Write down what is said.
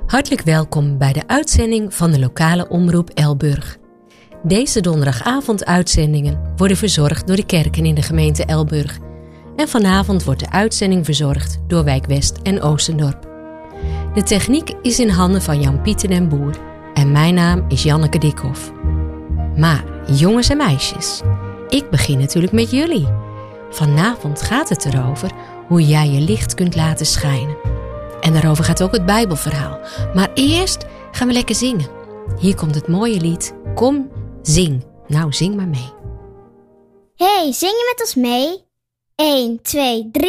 Hartelijk welkom bij de uitzending van de lokale omroep Elburg. Deze donderdagavond-uitzendingen worden verzorgd door de kerken in de gemeente Elburg. En vanavond wordt de uitzending verzorgd door Wijk West en Oostendorp. De techniek is in handen van Jan-Pieter den Boer en mijn naam is Janneke Dikhoff. Maar jongens en meisjes, ik begin natuurlijk met jullie. Vanavond gaat het erover hoe jij je licht kunt laten schijnen. En daarover gaat ook het Bijbelverhaal. Maar eerst gaan we lekker zingen. Hier komt het mooie lied Kom, zing. Nou, zing maar mee. Hey, zing je met ons mee? 1, 2, 3...